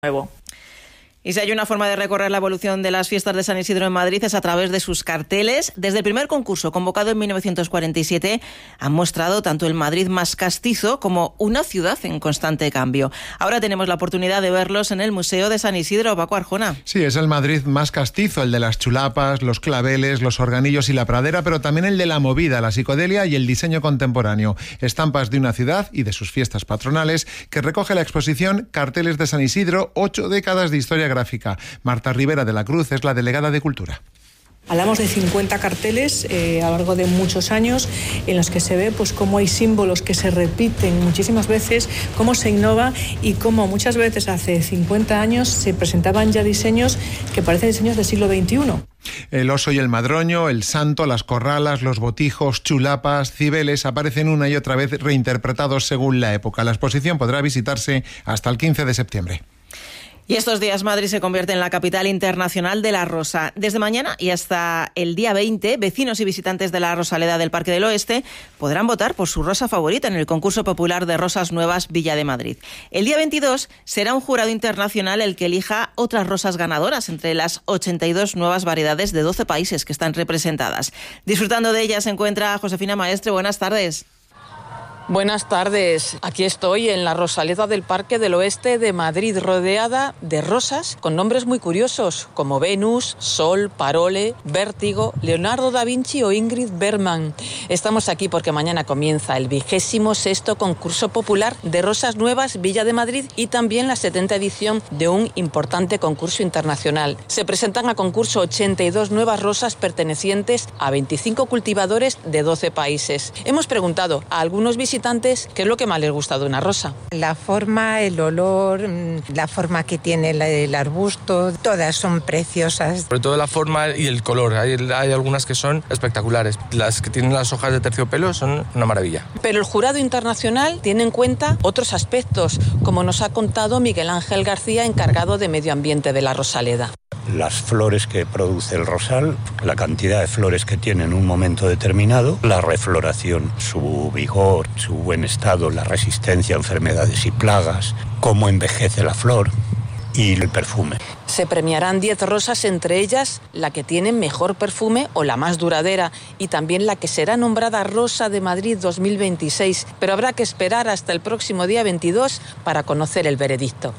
nuevo. Y si hay una forma de recorrer la evolución de las fiestas de San Isidro en Madrid es a través de sus carteles. Desde el primer concurso, convocado en 1947, han mostrado tanto el Madrid más castizo como una ciudad en constante cambio. Ahora tenemos la oportunidad de verlos en el Museo de San Isidro. Paco Arjona. Sí, es el Madrid más castizo, el de las chulapas, los claveles, los organillos y la pradera, pero también el de la movida, la psicodelia y el diseño contemporáneo. Estampas de una ciudad y de sus fiestas patronales que recoge la exposición Carteles de San Isidro, 8 décadas de historia gráfica. Marta Rivera de la Cruz es la delegada de Cultura. Hablamos de 50 carteles a lo largo de muchos años en los que se ve pues cómo hay símbolos que se repiten muchísimas veces, cómo se innova y cómo muchas veces hace 50 años se presentaban ya diseños que parecen diseños del siglo XXI. El oso y el madroño, el santo, las corralas, los botijos, chulapas, cibeles aparecen una y otra vez reinterpretados según la época. La exposición podrá visitarse hasta el 15 de septiembre. Y estos días Madrid se convierte en la capital internacional de la rosa. Desde mañana y hasta el día 20, vecinos y visitantes de la Rosaleda del Parque del Oeste podrán votar por su rosa favorita en el concurso popular de rosas nuevas Villa de Madrid. El día 22 será un jurado internacional el que elija otras rosas ganadoras entre las 82 nuevas variedades de 12 países que están representadas. Disfrutando de ellas se encuentra Josefina Maestre. Buenas tardes. Buenas tardes. Aquí estoy en la Rosaleda del Parque del Oeste de Madrid, rodeada de rosas con nombres muy curiosos como Venus, Sol, Parole, Vértigo, Leonardo da Vinci o Ingrid Bergman. Estamos aquí porque mañana comienza el 26º concurso popular de rosas nuevas Villa de Madrid y también la 70ª edición de un importante concurso internacional. Se presentan a concurso 82 nuevas rosas pertenecientes a 25 cultivadores de 12 países. Hemos preguntado a algunos visitantes qué es lo que más les gusta de una rosa. La forma, el olor, la forma que tiene el arbusto, todas son preciosas. Sobre todo la forma y el color, hay algunas que son espectaculares. Las que tienen las hojas de terciopelo son una maravilla. Pero el jurado internacional tiene en cuenta otros aspectos, como nos ha contado Miguel Ángel García, encargado de Medio Ambiente de la Rosaleda. Las flores que produce el rosal, la cantidad de flores que tiene en un momento determinado, la refloración, su vigor, su buen estado, la resistencia a enfermedades y plagas, cómo envejece la flor y el perfume. Se premiarán 10 rosas, entre ellas la que tiene mejor perfume o la más duradera y también la que será nombrada Rosa de Madrid 2026, pero habrá que esperar hasta el próximo día 22 para conocer el veredicto.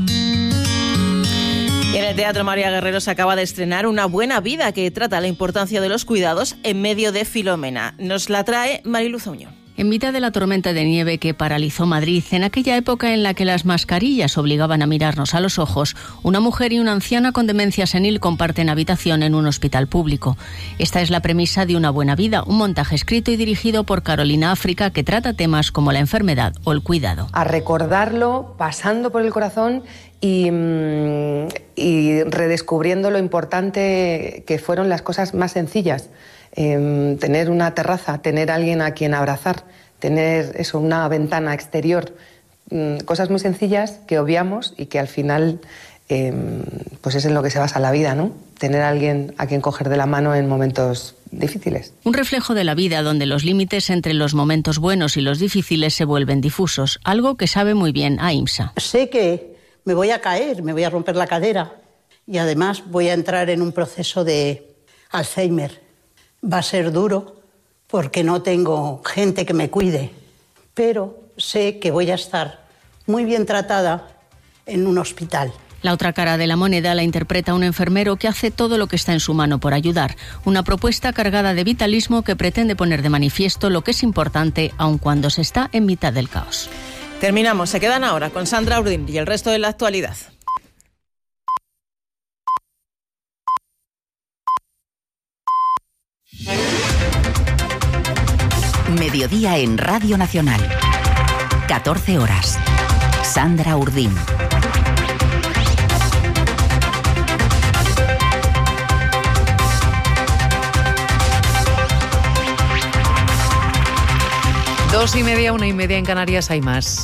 Y en el Teatro María Guerrero se acaba de estrenar Una buena vida, que trata la importancia de los cuidados en medio de Filomena. Nos la trae Mariluz Auñón. En mitad de la tormenta de nieve que paralizó Madrid, en aquella época en la que las mascarillas obligaban a mirarnos a los ojos, una mujer y una anciana con demencia senil comparten habitación en un hospital público. Esta es la premisa de Una buena vida, un montaje escrito y dirigido por Carolina África que trata temas como la enfermedad o el cuidado. A recordarlo, pasando por el corazón y redescubriendo lo importante que fueron las cosas más sencillas. Tener una terraza, tener alguien a quien abrazar, tener una ventana exterior, cosas muy sencillas que obviamos y que al final pues es en lo que se basa la vida, ¿no? Tener a alguien a quien coger de la mano en momentos difíciles. Un reflejo de la vida donde los límites entre los momentos buenos y los difíciles se vuelven difusos, algo que sabe muy bien Aimsa. Sé que me voy a caer, me voy a romper la cadera y además voy a entrar en un proceso de Alzheimer. Va a ser duro porque no tengo gente que me cuide, pero sé que voy a estar muy bien tratada en un hospital. La otra cara de la moneda la interpreta un enfermero que hace todo lo que está en su mano por ayudar. Una propuesta cargada de vitalismo que pretende poner de manifiesto lo que es importante aun cuando se está en mitad del caos. Terminamos. Se quedan ahora con Sandra Urdín y el resto de la actualidad. Mediodía en Radio Nacional. 14 horas. Sandra Urdín. Dos y media, 1:30 en Canarias, hay más.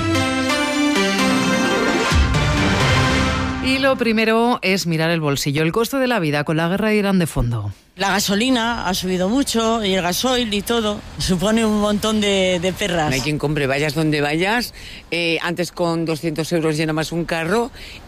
Y lo primero es mirar el bolsillo, el coste de la vida con la guerra de Irán de fondo. La gasolina ha subido mucho y el gasoil y todo. Supone un montón de perras. No hay quien compre, vayas donde vayas. Antes con 200 euros llenabas un carro